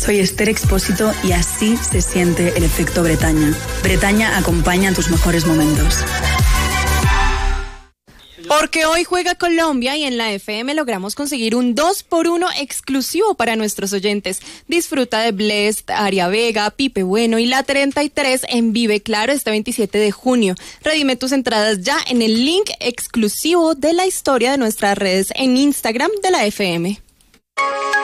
Soy Esther Expósito y así se siente el efecto Bretaña. Bretaña acompaña tus mejores momentos. Porque hoy juega Colombia y en la FM logramos conseguir un 2x1 exclusivo para nuestros oyentes. Disfruta de Blessed, Aria Vega, Pipe Bueno y La 33 en Vive Claro este 27 de junio. Redime tus entradas ya en el link exclusivo de la historia de nuestras redes en Instagram de la FM.